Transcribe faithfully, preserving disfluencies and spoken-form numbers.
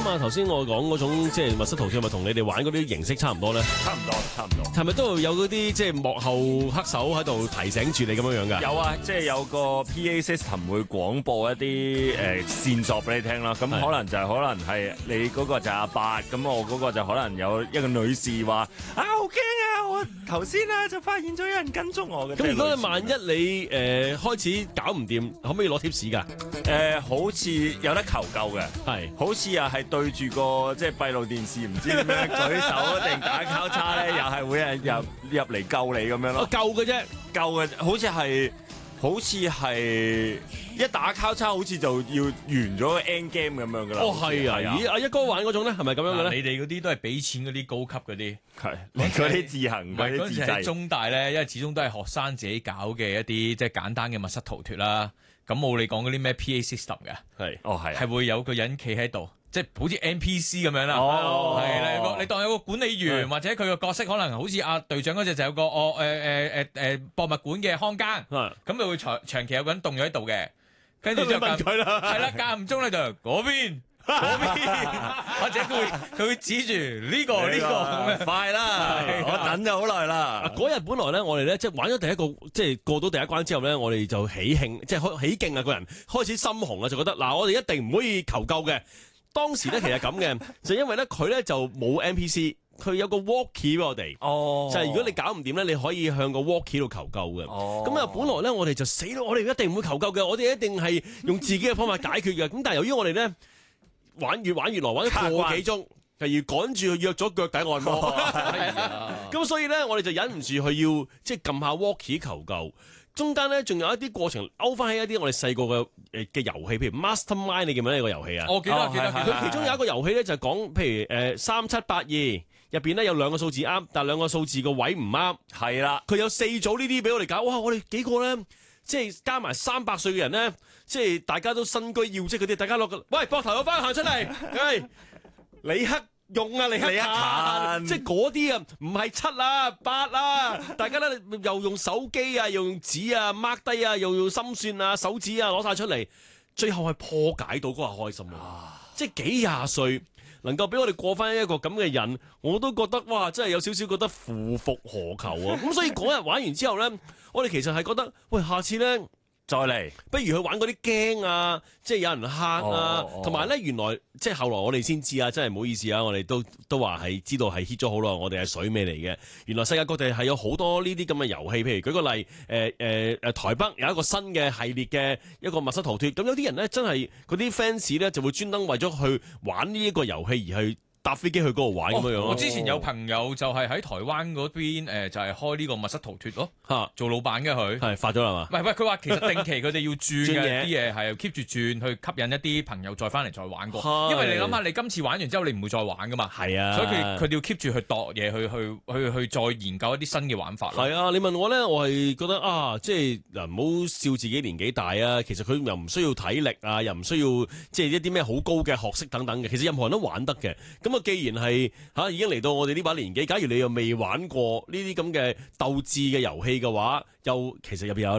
啊，頭先我講嗰種即係密室逃脫，係咪同你哋玩嗰啲形式差唔多咧？ 差唔多，差唔多。 係咪都有嗰啲即係幕後黑手喺度提醒住你咁樣樣㗎？ 有啊，即係有個 P A system 會廣播一啲誒、呃、線索俾你聽啦。咁可能就係可能係你嗰個就係阿八，咁我嗰個就可能有一個女士話啊好驚啊！我頭先啊就發現咗有人跟蹤我嘅。 咁如果你萬一你誒、呃、開始搞唔掂，可唔可以攞貼士㗎？ 誒、呃、好似有得求救嘅， 係好似啊係對住個即係閉路電視，唔知點樣舉手定打交叉咧，又係會有人入入嚟救你咁樣咯。 我救嘅啫， 救嘅，好似係好似係一打交叉，好似就要完咗個 end game 咁樣噶啦。 哦係啊，咦阿一哥玩嗰種咧，係咪咁樣嘅咧？ 你哋嗰啲都係俾錢嗰啲高級嗰啲， 係嗰啲自行唔嗰係嗰陣時喺啲自製。 中大咧，因為始終都係學生自己搞嘅一啲即係簡單嘅密室逃脫啦。咁冇你講嗰啲咩 P A system 嘅， 係哦係係會有個人企喺度，即係好似 N P C 咁樣啦。 哦係啦，有個你當有個管理員或者佢個角色可能好似阿隊長嗰隻就有個哦誒誒誒誒博物館嘅看更， 係咁佢會長長期有個人凍咗喺度嘅，跟住你就間問佢啦， 係啦，間唔中咧就嗰邊嗰邊，或者佢會佢會指住呢個呢個咁樣。 快啦！我等咗好耐啦。 嗰日本來咧，我哋咧即係玩咗第一個，即係過到第一關之後咧，我哋就喜慶，即係開喜勁啊！個人開始心紅啊，就覺得嗱，我哋一定唔可以求救嘅。當時咧其實咁嘅，就因為咧佢咧就冇 N P C，佢有個 walkie 俾我哋。 哦， 就係如果你搞唔掂咧，你可以向個 walkie 度求救嘅。 哦咁啊，本來咧我哋就死咯，我哋一定唔會求救嘅，我哋一定係用自己嘅方法解決嘅。咁但係由於我哋咧玩越玩越耐，玩咗個幾鐘，就要趕住去約咗腳底按摩。咁所以咧，我哋就忍唔住去要即係撳下 walkie 求救。中間咧仲有一啲過程勾翻起一啲我哋細個嘅誒嘅遊戲，譬如 Mastermind，你記唔記得呢個遊戲啊？ 我記得記得， 佢其中有一個遊戲咧就係講，譬如誒三七八二入邊咧有兩個數字啱，但係兩個數字個位唔啱。 係啦， 佢有四組呢啲俾我哋搞，哇！我哋幾個咧，即係加埋三百歲嘅人咧，即係大家都身居要職嗰啲，大家落個喂膊頭嗰班行出嚟，喂李克用啊，李克李克勤即係嗰啲啊，唔係七啊八啊，大家咧又用手機啊，又用紙啊 mark 低啊，又用心算啊手指啊攞晒出嚟，最後係破解到嗰下開心啊！即係幾廿歲能夠俾我哋過翻一個咁嘅人，我都覺得哇，真係有少少覺得夫復何求啊！咁所以嗰日玩完之後咧，我哋其實係覺得喂，下次咧。 再嚟， 不如去玩嗰啲驚啊，即係有人嚇啊，同埋咧原來即係後來我哋先知啊，真係唔好意思啊，我哋都都話係知道係 hit 咗好耐，我哋係水尾嚟嘅。原來世界各地係有好多呢啲咁嘅遊戲，譬如舉個例，誒誒誒台北有一個新嘅系列嘅一個密室逃脫，咁有啲人咧真係嗰啲 fans 咧就會專登為咗去玩呢一個遊戲而去搭飛機去嗰度玩咁樣樣咯。 我之前有朋友就係喺台灣嗰邊誒，就係開呢個密室逃脫咯， 嚇做老闆嘅佢。 係發咗啦嘛？ 唔係唔係，佢話其實定期佢哋要轉轉嘢嘅啲嘢係 keep 住轉，去吸引一啲朋友再翻嚟再玩過。 係因為你諗下，你今次玩完之後，你唔會再玩噶嘛。 係啊， 所以佢佢哋要 keep 住去度嘢，去去去去再研究一啲新嘅玩法咯。 係啊，你問我咧，我係覺得啊，即係嗱，唔好笑自己年紀大啊。其實佢又唔需要體力啊，又唔需要即係一啲咩好高嘅學識等等嘅。其實任何人都玩得嘅。咁啊，既然係嚇、啊、已經嚟到我哋呢把年紀，假如你又未玩過呢啲咁嘅鬥智嘅遊戲嘅話，又其實入邊有